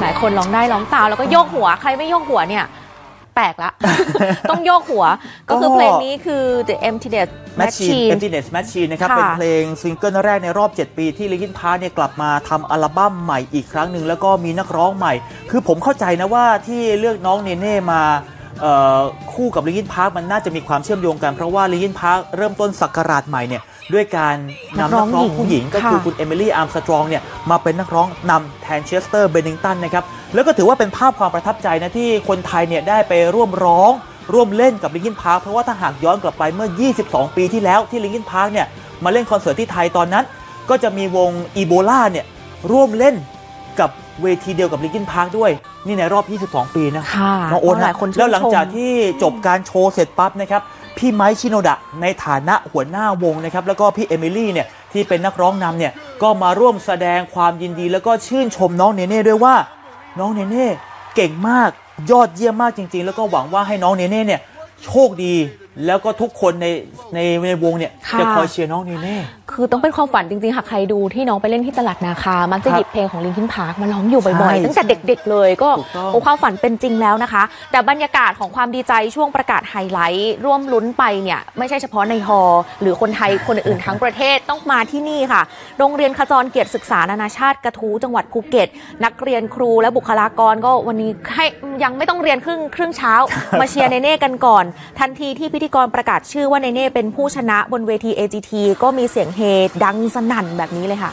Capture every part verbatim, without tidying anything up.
ลายคนร้องได้ร้องตามแล้วก็โยกหัวใครไม่โยกหัวเนี่ยแปลกละ ต้องโยกหัวก็คือเพลงนี้คือ The Emptiness Machine Emptiness Machine นะครับเป็นเพลงซิงเกิลแรกในรอบเจ็ดปีที่ Linkin Park เนี่ยกลับมาทำอัลบั้มใหม่อีกครั้งหนึ่งแล้วก็มีนักร้องใหม่คือผมเข้าใจนะว่าที่เลือกน้องเนเน่มาคู่กับ Linkin Park มันน่าจะมีความเชื่อมโยงกันเพราะว่า Linkin Park เริ่มต้นศักราชใหม่เนี่ยด้วยการนำนักร้องผู้หญิงก็คือคุณเอมิลี่อาร์มสตรองเนี่ยมาเป็นนักร้องนำแทนเชสเตอร์เบนนิงตันนะครับแล้วก็ถือว่าเป็นภาพความประทับใจนะที่คนไทยเนี่ยได้ไปร่วมร้องร่วมเล่นกับ Linkin Park เพราะว่าถ้าหากย้อนกลับไปเมื่อยี่สิบสองปีที่แล้วที่ Linkin Park เนี่ยมาเล่นคอนเสิร์ตที่ไทยตอนนั้นก็จะมีวงอีโบลาเนี่ยร่วมเล่นกับเวทีเดียวกับ Linkin Park ด้วยนี่ในรอบยี่สิบสองปีนะน้องโอ๊ตนะแล้วหลังจากที่จบการโชว์เสร็จปั๊บนะครับพี่ไมค์ชิโนดะในฐานะหัวหน้าวงนะครับแล้วก็พี่เอมิลี่เนี่ยที่เป็นนักร้องนำเนี่ยก็มาร่วมแสดงความยินดีแล้วก็ชื่นชมน้องเนเน่ด้วยว่าน้องเนเน่เก่งมากยอดเยี่ยมมากจริงๆแล้วก็หวังว่าให้น้องเนเน่เนี่ยโชคดีแล้วก็ทุกคนในในในวงเนี่ยจะคอยเชียร์น้องเนเน่คือต้องเป็นความฝันจริงๆค่ะใครดูที่น้องไปเล่นที่ตลาดนาคามักจะหยิบเพลงของ Linkin Park มาร้องอยู่บ่อยๆตั้งแต่เด็กๆเลยก็โอ้ความฝันเป็นจริงแล้วนะคะแต่บรรยากาศของความดีใจช่วงประกาศไฮไลท์ร่วมลุ้นไปเนี่ยไม่ใช่เฉพาะในฮอลล์หรือคนไทยคนอื่นทั้งประเทศต้องมาที่นี่ค่ะโรงเรียนขจรเกียรติศึกษานานาชาติกระทู้จังหวัดภูเก็ตนักเรียนครูและบุคลากรก็วันนี้ให้ยังไม่ต้องเรียนครึ่งครึ่งเช้ามาเชียร์เนเน่กันก่อนทันทีที่พิธีกรประกาศชื่อว่าเนเน่เป็นผู้ชนะบนเวที เอ จี ที ก็มีเสียงเฮดังสนั่นแบบนี้เลยค่ะ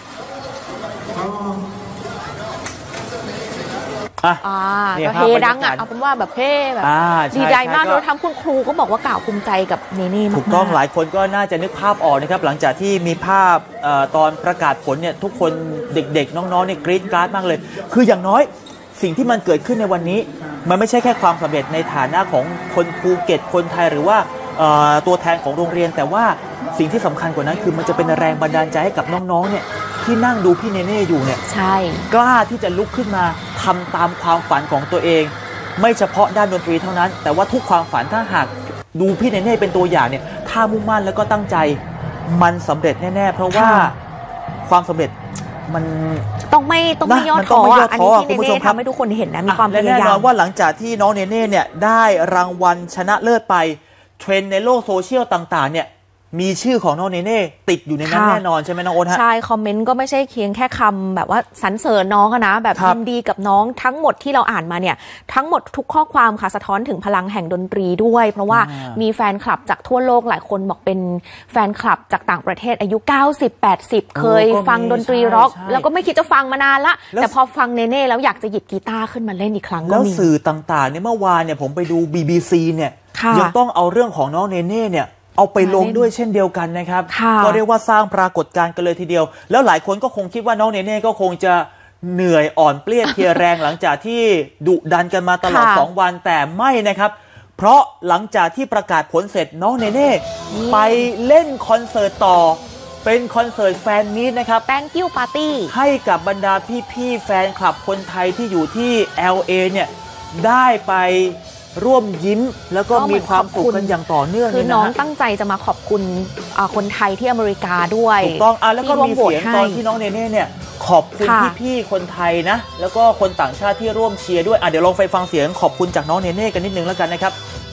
อ่าก็เฮดังอ่ะเอาเป็นว่าแบบเฮแบบดีใจมากแล้วทั้งคุณครูก็บอกว่ากล่าวภูมิใจกับเนเน่มากถูกต้องหลายคนก็น่าจะนึกภาพออกนะครับหลังจากที่มีภาพตอนประกาศผลเนี่ยทุกคนเด็กๆน้องๆเนี่ยกรี๊ดกราดมากเลยคืออย่างน้อยสิ่งที่มันเกิดขึ้นในวันนี้มันไม่ใช่แค่ความสำเร็จในฐานะของคนภูเก็ตคนไทยหรือว่าตัวแทนของโรงเรียนแต่ว่าสิ่งที่สำคัญกว่านั้นคือมันจะเป็นแรงบันดาลใจให้กับน้องๆเนี่ยที่นั่งดูพี่เนเน่อยู่เนี่ยใช่กล้าที่จะลุกขึ้นมาทำตามความฝันของตัวเองไม่เฉพาะด้านดนตรีเท่านั้นแต่ว่าทุกความฝันถ้าหากดูพี่เนเน่เป็นตัวอย่างเนี่ยถ้ามุ่งมั่นแล้วก็ตั้งใจมันสำเร็จแน่ๆเพราะว่าความสำเร็จมันต้องไม่ต้องไม่ย่อท้ออันนี้ที่เนเน่ทำให้ทุกคนเห็นนะมีความพยายามและแน่นอนว่าหลังจากที่น้องเนเน่เนี่ยได้รางวัลชนะเลิศไปเทรนด์ในโลกโซเชียลต่างๆเนี่ยมีชื่อของน้องเนเน่ติดอยู่ในนั้นแน่นอนใช่ไหมน้องโอ๊ตฮะใช่คอมเมนต์ก็ไม่ใช่เพียงแค่คำแบบว่าสรรเสริญน้องนะแบบยินดีกับน้องทั้งหมดที่เราอ่านมาเนี่ยทั้งหมดทุกข้อความค่ะสะท้อนถึงพลังแห่งดนตรีด้วยเพราะว่ามีแฟนคลับจากทั่วโลกหลายคนบอกเป็นแฟนคลับจากต่างประเทศอายุเก้าสิบ แปดสิบเคยฟังดนตรีร็อกแล้วก็ไม่คิดจะฟังมานานละแต่พอฟังเนเน่แล้วอยากจะหยิบกีตาร์ขึ้นมาเล่นอีกครั้งก็มีแล้วสื่อต่างๆเนี่ยเมื่อวานเนี่ยผมไปดู บี บี ซี เนี่ยยังต้องเอาเรื่องของน้องเนเน่เนี่ยเอาไปลงด้วยเช่นเดียวกันนะครับก็เรียกว่าสร้างปรากฏการณ์กันเลยทีเดียวแล้วหลายคนก็คงคิดว่าน้องเนเน่ก็คงจะเหนื่อยอ่อนเปลี้ยเพลียแรงหลังจากที่ดุดันกันมาตลอดสองวันแต่ไม่นะครับเพราะหลังจากที่ประกาศผลเสร็จน้องเนเน่ไปเล่นคอนเสิร์ตต่อเป็นคอนเสิร์ตแฟนมีตนะครับ Thank you Party ให้กับบรรดาพี่ๆแฟนคลับคนไทยที่อยู่ที่ แอล เอ เนี่ยได้ไปร่วมยิ้มแล้วก็มีความสุขกันอย่างต่อเนื่องคือน้องตั้งใจจะมาขอบคุณคนไทยที่อเมริกาด้วยถูกต้องอ่ะแล้วก็มีเสียงตอนที่น้องเนเน่เนี่ยขอบคุณพี่ๆคนไทยนะแล้วก็คนต่างชาติที่ร่วมเชียร์ด้วยอ่ะเดี๋ยวลองไปฟังเสียงขอบคุณจากน้องเนเน่กันนิดนึงแล้วกันนะครับ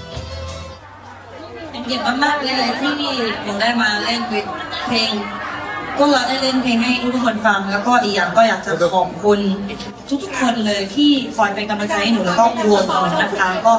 เป็นเกียรติมากๆเลยที่หนูได้มาเล่นเพลงพวกเราได้เล่นเพลงให้ทุกคนฟังแล้วก็อีกอย่างก็อยากจะขอบคุณทุกๆคนเลยที่คอยเป็นกำลังใจให้หนูแล้วก็วงนะคะก็